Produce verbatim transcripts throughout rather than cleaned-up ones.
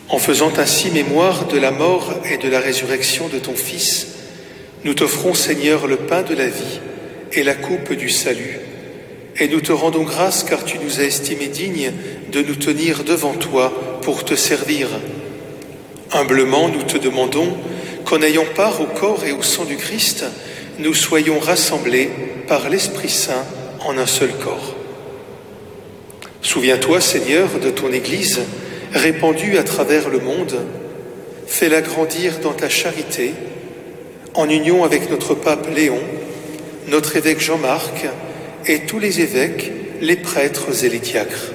En faisant ainsi mémoire de la mort et de la résurrection de ton Fils, nous t'offrons, Seigneur, le pain de la vie et la coupe du salut, et nous te rendons grâce car tu nous as estimés dignes de nous tenir devant toi pour te servir. Humblement, nous te demandons qu'en ayant part au corps et au sang du Christ, nous soyons rassemblés par l'Esprit Saint en un seul corps. Souviens-toi, Seigneur, de ton Église, répandue à travers le monde, fais-la grandir dans ta charité, en union avec notre pape Léon, notre évêque Jean-Marc et tous les évêques, les prêtres et les diacres.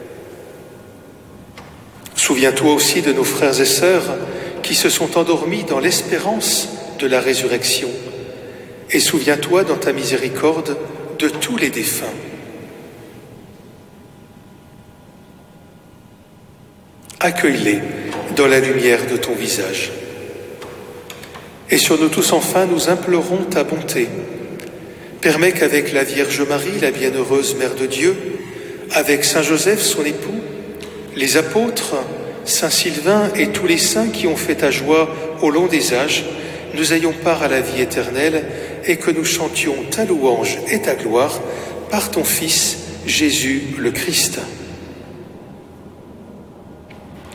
Souviens-toi aussi de nos frères et sœurs qui se sont endormis dans l'espérance de la résurrection, et souviens-toi dans ta miséricorde de tous les défunts. Accueille-les dans la lumière de ton visage. Et sur nous tous enfin, nous implorons ta bonté. Permets qu'avec la Vierge Marie, la bienheureuse Mère de Dieu, avec Saint Joseph, son époux, les apôtres, Saint Sylvain et tous les saints qui ont fait ta joie au long des âges, nous ayons part à la vie éternelle et que nous chantions ta louange et ta gloire par ton Fils, Jésus le Christ.